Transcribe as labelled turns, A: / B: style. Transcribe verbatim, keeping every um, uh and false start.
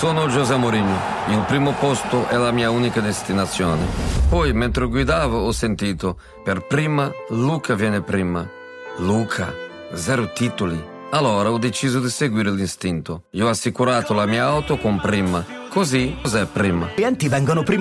A: Sono José Mourinho. Il primo posto è la mia unica destinazione. Poi, mentre guidavo, ho sentito: per prima, Luca viene prima. Luca, zero titoli. Allora ho deciso di seguire l'istinto. Io ho assicurato la mia auto con Prima. Così, cos'è Prima?
B: I clienti vengono prima